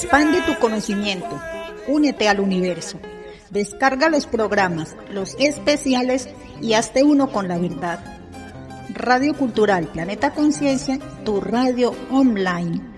Expande tu conocimiento. Únete al universo. Descarga los programas, los especiales y hazte uno con la verdad. Radio Cultural Planeta Conciencia, tu radio online.